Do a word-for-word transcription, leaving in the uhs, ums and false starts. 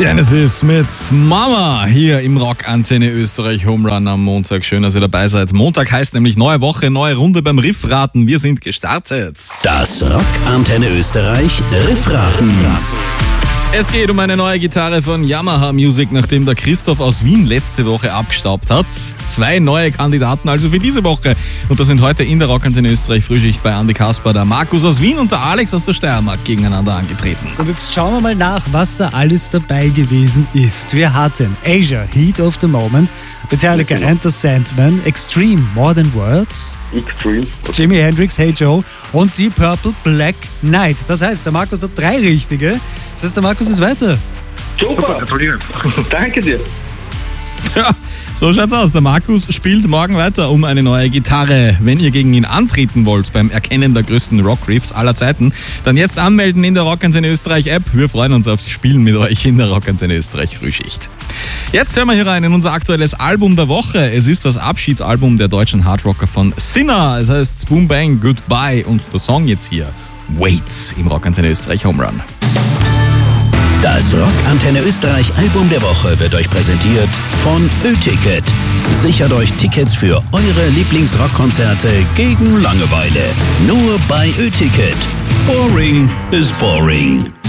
Genesis mit Mama hier im Rockantenne Österreich Home Run am Montag. Schön, dass ihr dabei seid. Montag heißt nämlich neue Woche, neue Runde beim Riffraten. Wir sind gestartet. Das Rockantenne Österreich Riffraten. Es geht um eine neue Gitarre von Yamaha Music, nachdem der Christoph aus Wien letzte Woche abgestaubt hat. Zwei neue Kandidaten also für diese Woche. Und das sind heute in der Rockantenne Österreich Frühschicht bei Andi Kasper, der Markus aus Wien und der Alex aus der Steiermark gegeneinander angetreten. Und jetzt schauen wir mal nach, was da alles dabei gewesen ist. Wir hatten Asia, Heat of the Moment, Metallica, Enter Sandman, Extreme, More Than Words, Extreme, Jimi Hendrix, Hey Joe und Deep Purple, Black Knight. Das heißt, der Markus hat drei richtige. Das heißt, der Markus ist weiter. Super, danke dir. Ja, so schaut's aus. Der Markus spielt morgen weiter um eine neue Gitarre. Wenn ihr gegen ihn antreten wollt beim Erkennen der größten Rockriffs aller Zeiten, dann jetzt anmelden in der Rockantenne Österreich App. Wir freuen uns aufs Spielen mit euch in der Rockantenne Österreich Frühschicht. Jetzt hören wir hier rein in unser aktuelles Album der Woche. Es ist das Abschiedsalbum der deutschen Hardrocker von Sinner. Es heißt Boom Bang Goodbye und der Song jetzt hier Wait im Rockantenne Österreich Home Run. Das Rockantenne Österreich Album der Woche wird euch präsentiert von Ö-Ticket. Sichert euch Tickets für eure Lieblingsrockkonzerte gegen Langeweile. Nur bei Ö-Ticket. Boring is boring.